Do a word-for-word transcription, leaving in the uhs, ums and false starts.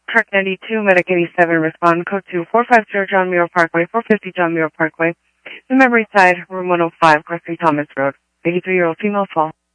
Truck ninety-two, Medic eighty-seven, respond code two four five zero John Muir Parkway, four fifty John Muir Parkway, the Memory Side, room one oh five, Gregory Thomas Road. eighty-three-year-old female fall.